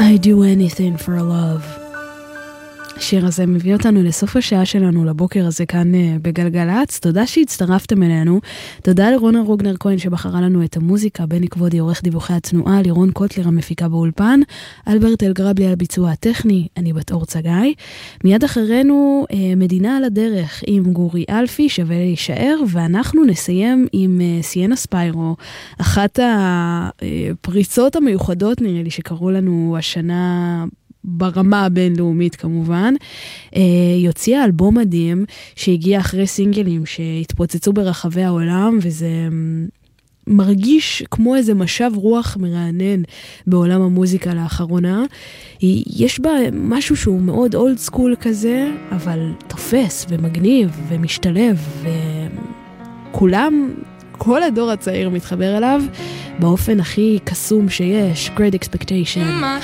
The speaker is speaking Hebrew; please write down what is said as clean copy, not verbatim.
I do anything for love. השיר הזה מביא אותנו לסוף השעה שלנו לבוקר הזה כאן בגלגלץ. תודה שהצטרפתם אלינו. תודה לרונה רוגנר כהן שבחרה לנו את המוזיקה, בני כבודי עורך דיווחי התנועה, לירון קוטלר המפיקה באולפן, אלברט אלגרבלי על ביצוע הטכני, אני בת אור צגאי. מיד אחרינו מדינה על הדרך עם גורי אלפי, שווה להישאר, ואנחנו נסיים עם סיינה ספיירו, אחת הפריצות המיוחדות נראה לי שקראו לנו השנה ברמה הבינלאומית כמובן. יוציאה אלבום מדהים שהגיע אחרי סינגלים שהתפוצצו ברחבי העולם, וזה מרגיש כמו איזה משב רוח מרענן בעולם המוזיקה לאחרונה. יש בה משהו שהוא מאוד אולד סקול כזה, אבל תופס ומגניב ומשתלב, וכולם, כל הדור הצעיר מתחבר אליו באופן הכי קסום שיש. Great Expectation. My